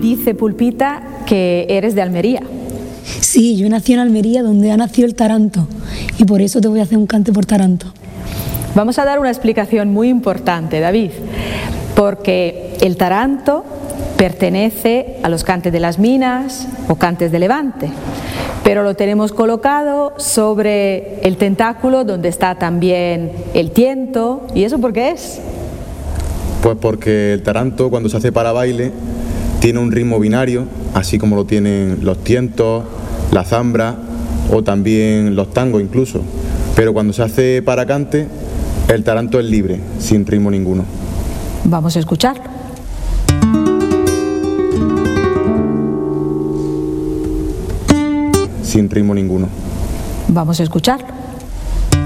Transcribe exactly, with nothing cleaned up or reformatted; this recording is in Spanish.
Dice Pulpita que eres de Almería. Sí, yo nací en Almería, donde ha nacido el taranto, y por eso te voy a hacer un cante por taranto. Vamos a dar una explicación muy importante, David, porque el taranto pertenece a los cantes de las minas o cantes de Levante, pero lo tenemos colocado sobre el tentáculo donde está también el tiento. ¿Y eso por qué es? Pues porque el taranto, cuando se hace para baile, tiene un ritmo binario, así como lo tienen los tientos, la zambra o también los tangos incluso. Pero cuando se hace para cante, el taranto es libre, sin ritmo ninguno. Vamos a escucharlo. Sin ritmo ninguno. Vamos a escucharlo.